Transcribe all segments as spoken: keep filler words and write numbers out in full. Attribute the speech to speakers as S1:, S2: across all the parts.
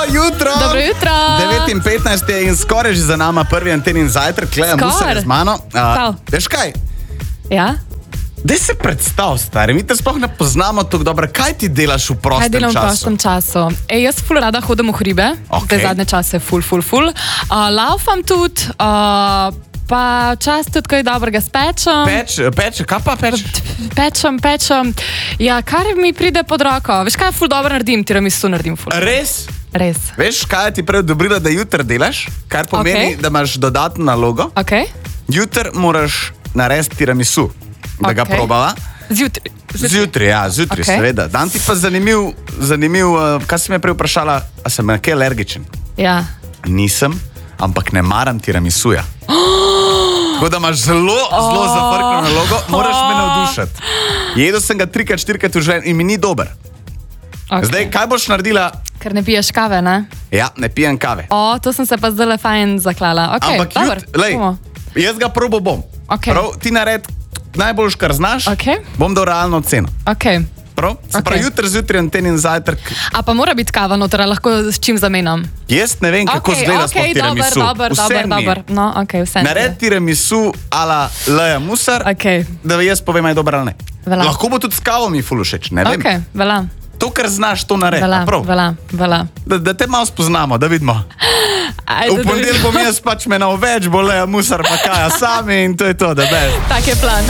S1: jutro!
S2: Dobro jutro!
S1: devet in petnajst je in skoraj že za nama prvi Antenin zajtrk. Kleja Musar je z mano. Uh, veš kaj?
S2: Ja?
S1: Daj se predstav, stari. Mi te sploh ne poznamo tako dobro. Kaj ti delaš v prostem času?
S2: Kaj delam v prostem času? Ej, jaz ful rada hodim v hribe.
S1: Okay.
S2: Te zadnje čase ful, ful, ful. Uh, laufam tudi, uh, pa čas tudi kaj dobrega spečem.
S1: Peč, peč, kaj pa peč?
S2: Pečem, pečem. Ja, kar mi pride pod roko. Veš kaj, ful dobro naredim, tiramisu naredim ful.
S1: Res?
S2: Res.
S1: Veš, kaj ti prej odobrila, da jutri delaš? Kar pomeni,
S2: Okay.
S1: da imaš dodatno nalogo.
S2: Ok.
S1: Jutri moraš narediti tiramisu, da ga
S2: Okay.
S1: probava.
S2: Zjutri.
S1: Zjutraj, ja, zjutraj,
S2: Okay.
S1: seveda. Dan ti pa zanimiv, zanimiv, uh, kaj si me prej vprašala, a sem na kaj alergičen?
S2: Ja.
S1: Nisem, ampak ne maram tiramisuja. Tako da imaš zelo, zelo zafrkno nalogo, moraš me navdušiti. Jedel sem ga trikrat, štirikrat v življenju in mi ni dober.
S2: Okay.
S1: Zdaj, kaj boš naredila?
S2: Ker ne piješ kave, ne?
S1: Ja, ne pijem kave.
S2: O, to sem se pa zdaj fajn zaklala. Okay,
S1: Ampak jut, lej, jaz ga probo bom.
S2: Okay.
S1: Prav, ti naredi najboljš, kar znaš,
S2: Okay.
S1: bom dal realno ceno.
S2: Okay.
S1: Prav? Se pravi,
S2: Okay.
S1: jutri zjutraj Antenin zajtrk.
S2: A pa mora biti kava noter, lahko s čim zamenjam?
S1: Jaz ne vem, kako
S2: Okay,
S1: izgleda
S2: okay,
S1: sploh tiramisu.
S2: dober, dober,
S1: Vse mi je.
S2: dober. No, okay, vse.
S1: Naredi tiramisu ala Leja Musar,
S2: Okay.
S1: da jaz povem, aj dobro ali ne.
S2: Velja.
S1: Lahko bo tudi s kavo mi ful všeč, ne vem.
S2: Ok, velja.
S1: To, kar znaš, to naredi.
S2: Velja,
S1: a prav?
S2: velja, velja.
S1: Da, da te malo spoznamo, da vidimo.
S2: Ajde,
S1: V ponedeljek bom jaz pač menal več, bo Leja Musar pa Kaja sami in to je to, da bej.
S2: Tak je plan.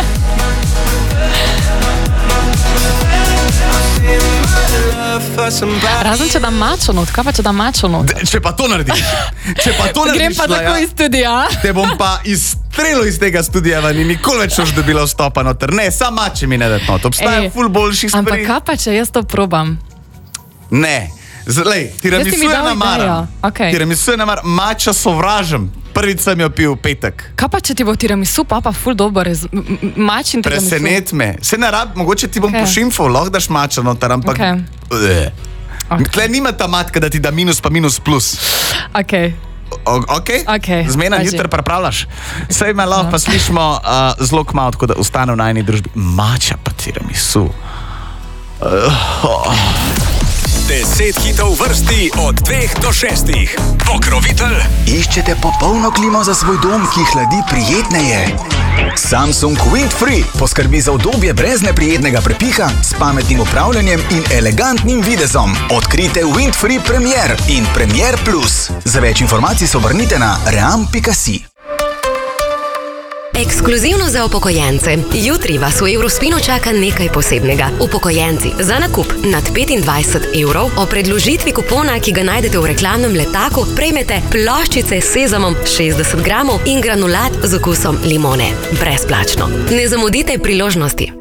S2: Razen če dam mačo not, kaj pa če dam mačo not?
S1: D- Če pa to narediš, če pa to narediš,
S2: Grem pa
S1: Leja,
S2: tako iz studia.
S1: te bom pa izstrelil iz tega studija ven in nikoli več boš dobila vstopa noter. Ne, sam mači mi ne dat not. Obstaja
S2: Ej,
S1: ful boljši
S2: Ampak
S1: stvari.
S2: kaj pa če jaz to probam?
S1: Ne, Lej, tiramisu
S2: mi
S1: je
S2: dal
S1: namaram.
S2: idejo. Okej.
S1: Tiramisu je namaram, mača sovražim. Prvič sem jo pil v petek.
S2: Kaj pa če ti bo tiramisu, pa pa ful dober, z- m- m- mačin tiramisu?
S1: Presenet me. Se ne rab, mogoče ti bom
S2: Okej.
S1: pošimfal, lahko daš mača noter, ampak...
S2: Okej.
S1: Bleh.
S2: Okej.
S1: Tle nima ta matka, da ti da minus pa minus plus.
S2: Ok.
S1: O, ok?
S2: Okej,
S1: Zmena
S2: paži.
S1: jutri pripravljaš. Sej me lahko pa slišimo uh, zelo kmalu, tako da ostane v najni družbi. Mača pa tiramisu. Uh, oh.
S3: Deset hitov vrsti od dveh do šestih. Pokrovitelj.
S4: Iščete popolno klimo za svoj dom, ki hladi prijetneje? Samsung Windfree poskrbi za udobje brez neprijetnega prepiha, s pametnim upravljanjem in elegantnim videzom. Odkrite Windfree Premier in Premier Plus. Za več informacij se obrnite na ream pika si.
S5: Ekskluzivno za upokojence. Jutri vas v Eurospinu čaka nekaj posebnega. Upokojenci za nakup nad petindvajset evrov o predložitvi kupona, ki ga najdete v reklamnem letaku, prejmete ploščice s sezamom šestdeset gramov in granulat z okusom limone. Brezplačno. Ne zamudite priložnosti.